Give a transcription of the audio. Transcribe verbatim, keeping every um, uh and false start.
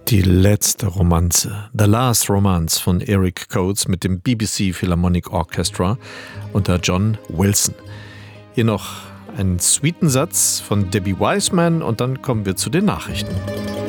Die letzte Romanze, The Last Romance von Eric Coates mit dem B B C Philharmonic Orchestra unter John Wilson. Hier noch einen sweeten Satz von Debbie Wiseman und dann kommen wir zu den Nachrichten.